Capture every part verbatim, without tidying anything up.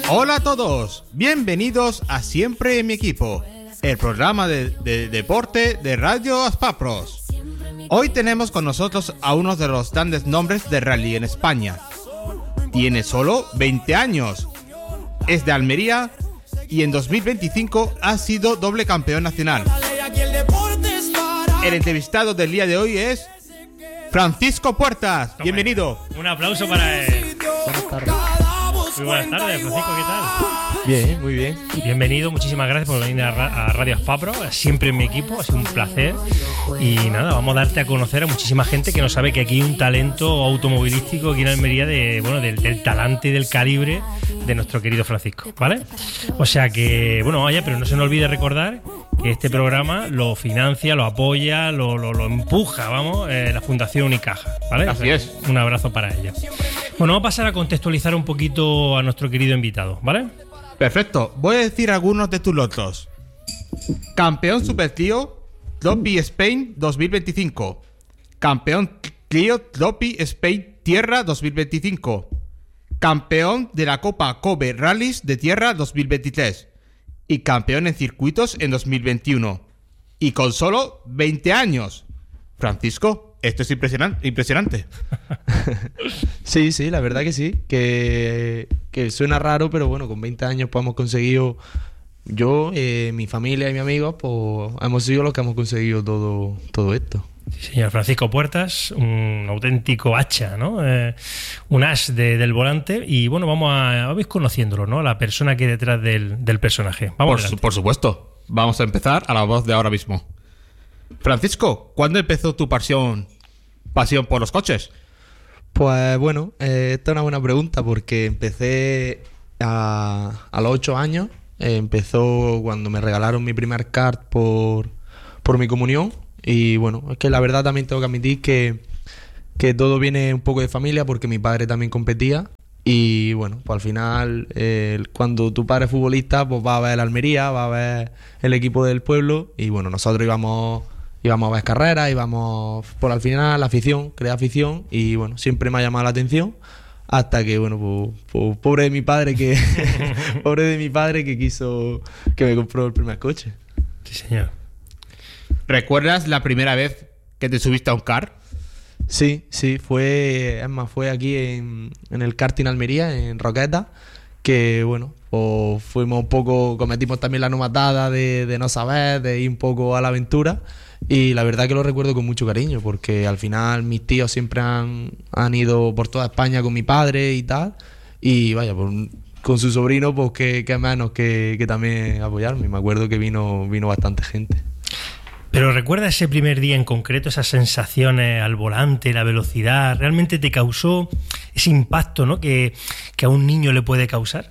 Hola a todos, bienvenidos a Siempre en mi equipo, el programa de, de deporte de Radio Aspapros. Hoy tenemos con nosotros a uno de los grandes nombres de rally en España. Tiene solo veinte años, es de Almería y en dos mil veinticinco ha sido doble campeón nacional. El entrevistado del día de hoy es Francisco Puertas. Bienvenido. Un aplauso para él. Buenas tardes. Muy buenas tardes, Francisco, ¿qué tal? Bien, muy bien. Bienvenido, muchísimas gracias por venir a, Ra- a Radio Aspapro, siempre en mi equipo, ha sido un placer. Y nada, vamos a darte a conocer a muchísima gente que no sabe que aquí hay un talento automovilístico aquí en Almería, de, bueno, del, del talante y del calibre de nuestro querido Francisco, ¿vale? O sea que, bueno, vaya, pero no se nos olvide recordar que este programa lo financia, lo apoya, lo, lo, lo empuja, vamos, eh, la Fundación Unicaja, ¿vale? Así o sea, es. Un abrazo para ella. Bueno, vamos a pasar a contextualizar un poquito a nuestro querido invitado, ¿vale? Perfecto, voy a decir algunos de tus logros. Campeón Super Clio Trophy Spain dos mil veinticinco. Campeón Clio Trophy Spain Tierra dos mil veinticinco. Campeón de la Copa Kobe Rallys de Tierra dos mil veintitrés. Y campeón en circuitos en dos mil veintiuno. Y con solo veinte años. Francisco, esto es impresionante. impresionante. Sí, sí, la verdad que sí. Que, que suena raro, pero bueno, con veinte años pues hemos conseguido, yo, eh, mi familia y mis amigos, pues hemos sido los que hemos conseguido todo, todo esto. Sí, señor Francisco Puertas, un auténtico hacha, ¿no? Eh, un as de, del volante. Y bueno, vamos a, vamos a ir conociéndolo, ¿no? La persona que hay detrás del, del personaje. Vamos Por, adelante. su- por supuesto. Vamos a empezar a la voz de ahora mismo. Francisco, ¿cuándo empezó tu pasión, pasión por los coches? Pues bueno, eh, esta es una buena pregunta porque empecé a, a los ocho años. Eh, empezó cuando me regalaron mi primer kart por, por mi comunión. Y bueno, es que la verdad también tengo que admitir que, que todo viene un poco de familia porque mi padre también competía. Y bueno, pues al final, eh, cuando tu padre es futbolista, pues va a ver el Almería, va a ver el equipo del pueblo. Y bueno, nosotros íbamos, íbamos a ver carreras, íbamos por al final la afición, crea afición. Y bueno, siempre me ha llamado la atención. Hasta que, bueno, pues, pues pobre de mi padre que pobre de mi padre que quiso que me compró el primer coche. Sí, señor. ¿Recuerdas la primera vez que te subiste a un car? Sí, sí, fue, es más, fue aquí en, en el karting Almería, en Roqueta, que bueno, pues fuimos un poco, cometimos también la nomatada de, de no saber, de ir un poco a la aventura, y la verdad que lo recuerdo con mucho cariño, porque al final mis tíos siempre han, han ido por toda España con mi padre y tal, y vaya, pues, con su sobrino, pues qué, qué menos que, que también apoyarme. Me acuerdo que vino, vino bastante gente. Pero ¿recuerda ese primer día en concreto, esas sensaciones al volante, la velocidad? ¿Realmente te causó ese impacto, ¿no? que, que a un niño le puede causar?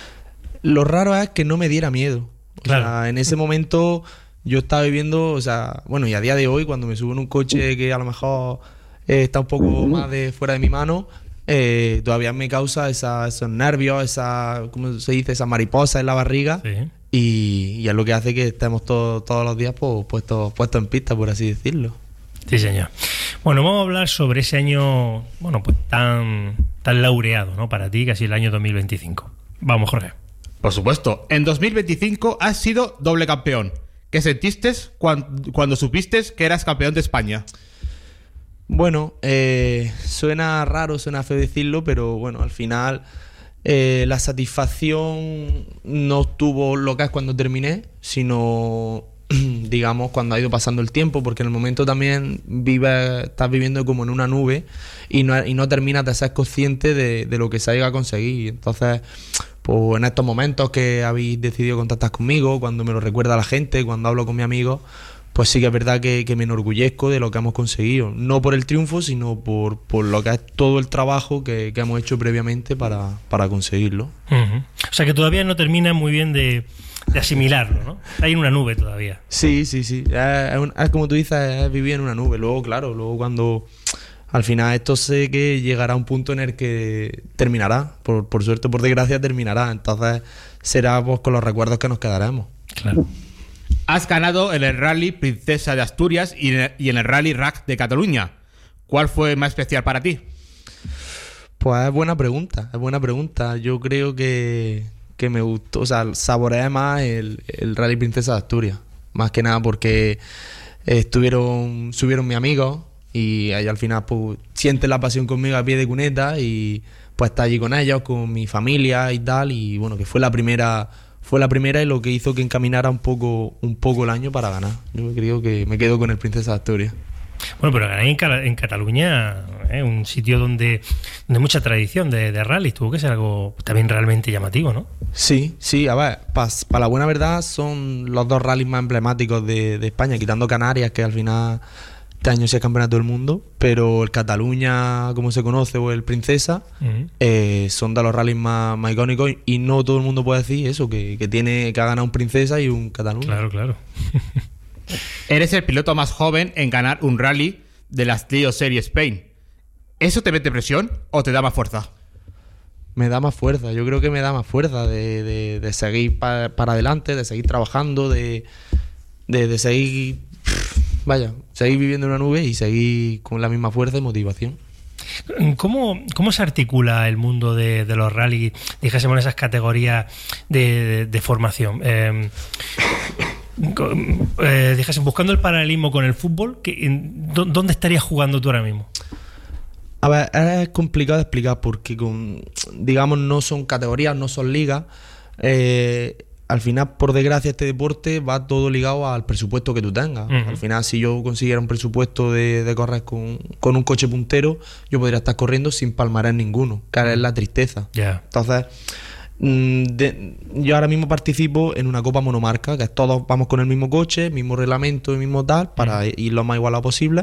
Lo raro es que no me diera miedo. O Claro. sea, en ese momento yo estaba viviendo, o sea, bueno, y a día de hoy, cuando me subo en un coche que a lo mejor eh, está un poco más de fuera de mi mano, eh, todavía me causa esa, esos nervios, esa, ¿cómo se dice? Esa mariposa en la barriga. Sí. Y, y es lo que hace que estemos todo- todos los días pues, puestos, puestos en pista, por así decirlo. Sí, señor. Bueno, vamos a hablar sobre ese año, bueno, pues tan, tan laureado, ¿no? Para ti, que ha sido el año dos mil veinticinco. Vamos, Jorge. Por supuesto, en dos mil veinticinco has sido doble campeón. ¿Qué sentiste cuan- cuando supiste que eras campeón de España? Bueno, eh, suena raro, suena feo decirlo, pero bueno, al final eh, la satisfacción no estuvo lo que es cuando terminé, sino digamos cuando ha ido pasando el tiempo, porque en el momento también vive, estás viviendo como en una nube y no, y no terminas de ser consciente de, de lo que se ha llegado a conseguir. Entonces, pues en estos momentos que habéis decidido contactar conmigo, cuando me lo recuerda la gente, cuando hablo con mis amigos, pues sí que es verdad que, que me enorgullezco de lo que hemos conseguido. No por el triunfo, sino por, por lo que es todo el trabajo que, que hemos hecho previamente para, para conseguirlo. Uh-huh. O sea que todavía no termina muy bien de, de asimilarlo, ¿no? Hay en una nube todavía. Sí, sí, sí. Es, es un- es como tú dices, es vivir en una nube. Luego, claro, luego cuando al final esto sé que llegará a un punto en el que terminará. Por, por suerte o por desgracia terminará. Entonces será pues con los recuerdos que nos quedaremos. Claro. Has ganado en el Rally Princesa de Asturias y en el, y en el Rally Rack de Cataluña. ¿Cuál fue más especial para ti? Pues es buena pregunta, es buena pregunta. Yo creo que, que me gustó, o sea, saboreé más el, el Rally Princesa de Asturias. Más que nada porque estuvieron, subieron mis amigos y ahí al final pues sienten la pasión conmigo a pie de cuneta y pues estar allí con ellos, con mi familia y tal, y bueno, que fue la primera, fue la primera y lo que hizo que encaminara un poco, un poco el año para ganar. Yo creo que me quedo con el Princesa de Asturias. Bueno, pero ganar en, Cal- en Cataluña, ¿eh? Un sitio donde, donde hay mucha tradición de, de rally, tuvo que ser algo también realmente llamativo, ¿no? Sí, sí, a ver, para pa la buena verdad son los dos rallies más emblemáticos de, de España, quitando Canarias, que al final este año sí es campeonato del mundo, pero el Cataluña, como se conoce, o el Princesa, uh-huh. eh, son de los rallies más, más icónicos y no todo el mundo puede decir eso, que, que, tiene, que ha ganado un Princesa y un Cataluña. Claro, claro. Eres el piloto más joven en ganar un rally de las Clio Series Spain. ¿Eso te mete presión o te da más fuerza? Me da más fuerza, yo creo que me da más fuerza de, de, de seguir pa, para adelante, de seguir trabajando, de, de, de seguir, vaya, seguir viviendo en una nube y seguir con la misma fuerza y motivación. ¿Cómo, cómo se articula el mundo de, de los rallies, dijésemos, en esas categorías de, de, de formación? Eh, eh, dijésemos, buscando el paralelismo con el fútbol, ¿qué, ¿dónde estarías jugando tú ahora mismo? A ver, es complicado de explicar porque, con, digamos, no son categorías, no son ligas. Eh, al final, por desgracia, este deporte va todo ligado al presupuesto que tú tengas. Uh-huh. Al final, si yo consiguiera un presupuesto de, de correr con, con un coche puntero, yo podría estar corriendo sin palmarés ninguno, que es la tristeza. Yeah. Entonces, de, yo ahora mismo participo en una copa monomarca, que es todos vamos con el mismo coche, mismo reglamento y mismo tal, para uh-huh. ir lo más igualado posible.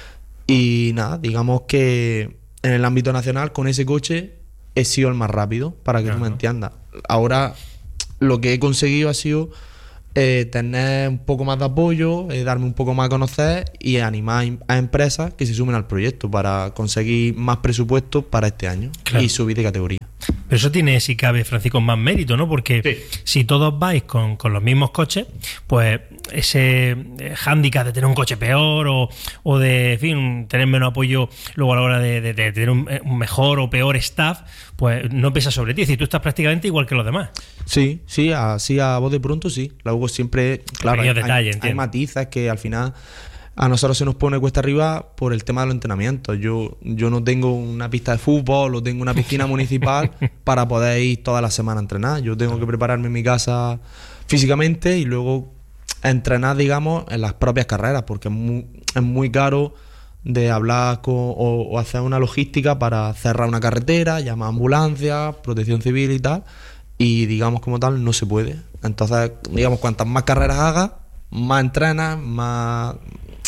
Y nada, digamos que en el ámbito nacional con ese coche he sido el más rápido, para que uh-huh. tú me entiendas. Ahora lo que he conseguido ha sido eh, tener un poco más de apoyo, eh, darme un poco más a conocer y animar a empresas que se sumen al proyecto para conseguir más presupuestos para este año, claro. Y subir de categoría. Pero eso tiene, si cabe, Francisco, más mérito, ¿no? Porque sí. Si todos vais con, con los mismos coches, pues ese hándicap de tener un coche peor o, o de, en fin, tener menos apoyo luego a la hora de, de, de tener un, un mejor o peor staff, pues no pesa sobre ti. Es decir, tú estás prácticamente igual que los demás. Sí, sí, así a voz de pronto sí. Luego siempre, claro, hay, detalle, hay, hay matices que al final a nosotros se nos pone cuesta arriba por el tema de los entrenamientos. Yo, yo no tengo una pista de fútbol o tengo una piscina municipal para poder ir toda la semana a entrenar. Yo tengo que prepararme en mi casa físicamente y luego entrenar, digamos, en las propias carreras, porque es muy, es muy caro de hablar con, o, o hacer una logística para cerrar una carretera, llamar a ambulancia, protección civil y tal, y digamos como tal no se puede. Entonces, digamos, cuantas más carreras hagas, más entrenas, más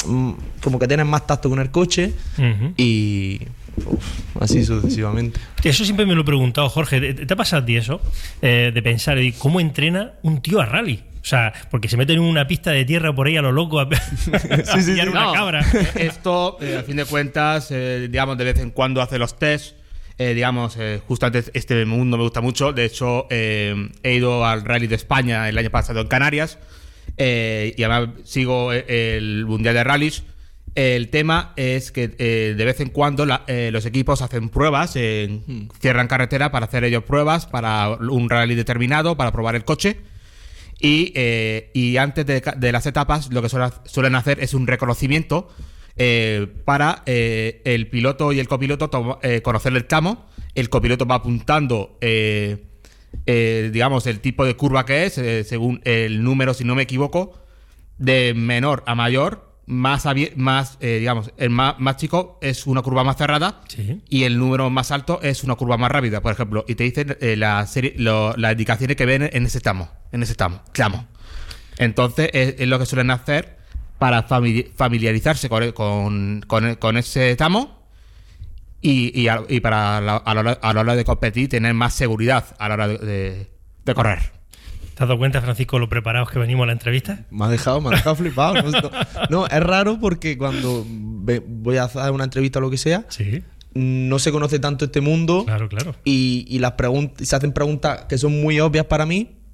como que tienes más tacto con el coche uh-huh. y uf, así sucesivamente. Eso siempre me lo he preguntado, Jorge. ¿Te ha pasado a ti eso? Eh, de pensar, ¿cómo entrena un tío a rally? O sea, porque se mete en una pista de tierra por ahí a lo loco a, a sí, sí, pillar sí. una No, cabra. Esto, eh, a fin de cuentas, eh, digamos, de vez en cuando hace los tests. Eh, digamos, eh, justamente este mundo me gusta mucho. De hecho, eh, he ido al Rally de España el año pasado en Canarias. Eh, y además sigo el Mundial de Rallys. El tema es que eh, de vez en cuando la, eh, los equipos hacen pruebas, eh, hmm. cierran carretera para hacer ellos pruebas para un rally determinado, para probar el coche. Y, eh, y antes de, de las etapas, lo que suelen, suelen hacer es un reconocimiento eh, para eh, el piloto y el copiloto to- eh, conocer el tramo. El copiloto va apuntando Eh, Eh, digamos, el tipo de curva que es, eh, según el número, si no me equivoco, de menor a mayor, más, abier- más eh, digamos, el más, más chico es una curva más cerrada sí. Y el número más alto es una curva más rápida, por ejemplo, y te dicen eh, la serie, lo, las indicaciones que ven en ese tramo, en ese tramo, tramo. Entonces es, es lo que suelen hacer para famili- familiarizarse con, con, con, con ese tramo. Y, y, a, y para la, a, la hora, a la hora de competir tener más seguridad a la hora de, de, de correr. ¿Te has dado cuenta, Francisco, lo preparados que venimos a la entrevista? Me ha dejado, me ha dejado flipado. No, no, es raro porque cuando voy a hacer una entrevista o lo que sea, sí. no se conoce tanto este mundo. Claro, claro. Y, y las preguntas, se hacen preguntas que son muy obvias para mí,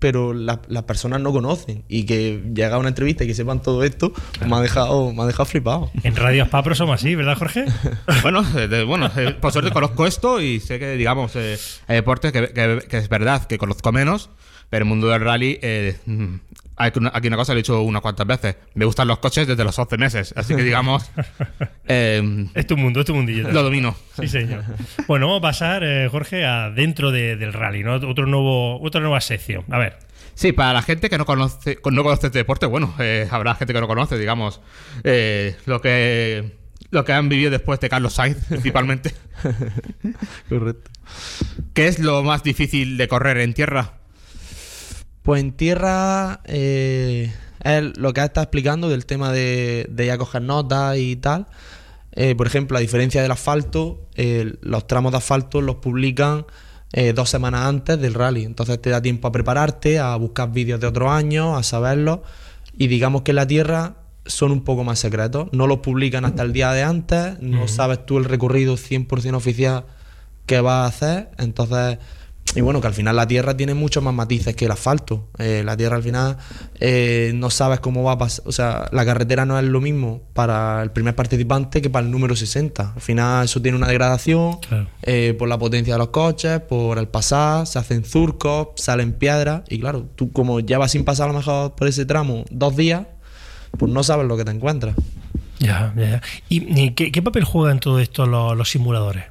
pero la- las personas no conocen. Y que llega a una entrevista y que sepan todo esto, pues me ha dejado, me ha dejado flipado. En Radio Spapro somos así, ¿verdad, Jorge? Bueno, eh, de- bueno eh, por suerte conozco esto y sé que, digamos, eh, hay deportes que, que- que es verdad que conozco menos, pero el mundo del rally, eh, mm, hay que una- aquí una cosa, lo he dicho unas cuantas veces, me gustan los coches desde los once meses, así que, digamos, eh, Es tu mundo, es tu mundillo. lo domino. Sí, señor. Bueno, vamos a pasar, eh, Jorge, a dentro de- del rally, ¿no? Otro nuevo, otra nueva sección. A ver. Sí, para la gente que no conoce no conoce este deporte, bueno, eh, habrá gente que no conoce, digamos, eh, lo que lo que han vivido después de Carlos Sainz, principalmente. Correcto. ¿Qué es lo más difícil de correr en tierra? Pues en tierra eh, es lo que has estado explicando del tema de, de ya coger notas y tal. Eh, por ejemplo, a diferencia del asfalto, eh, los tramos de asfalto los publican eh, dos semanas antes del rally. Entonces te da tiempo a prepararte, a buscar vídeos de otros años, a saberlos. Y digamos que en la tierra son un poco más secretos. No los publican hasta el día de antes. No Ujú. sabes tú el recorrido cien por ciento oficial que vas a hacer. Entonces... Y bueno, que al final la tierra tiene muchos más matices que el asfalto. Eh, la tierra al final eh, no sabes cómo va a pasar. O sea, la carretera no es lo mismo para el primer participante que para el número sesenta. Al final eso tiene una degradación Claro. eh, por la potencia de los coches, por el pasar, se hacen surcos, salen piedras. Y claro, tú como llevas sin pasar a lo mejor por ese tramo dos días, pues no sabes lo que te encuentras. Ya, ya, ya. ¿Y, y qué, qué papel juegan todo esto los, los simuladores?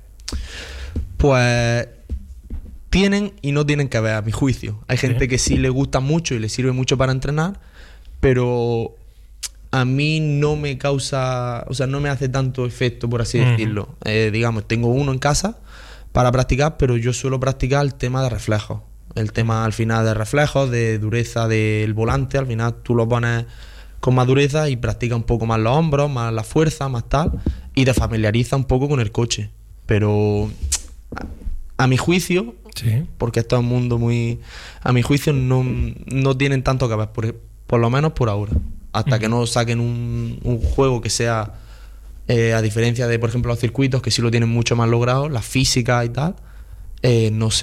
Pues tienen y no tienen que ver, a mi juicio. Hay gente Sí. que sí le gusta mucho y le sirve mucho para entrenar, pero a mí no me causa, o sea, no me hace tanto efecto, por así Ujú. decirlo. Eh, digamos, tengo uno en casa para practicar, pero yo suelo practicar el tema de reflejos. El tema al final de reflejos, de dureza del volante, al final tú lo pones con más dureza y practica un poco más los hombros, más la fuerza, más tal, y te familiariza un poco con el coche. Pero a mi juicio, Sí. porque esto es un mundo muy... A mi juicio no, no tienen tanto que ver, por, por lo menos por ahora. Hasta que no saquen un, un juego que sea, eh, a diferencia de, por ejemplo, los circuitos, que sí lo tienen mucho más logrado, la física y tal, eh, no sé.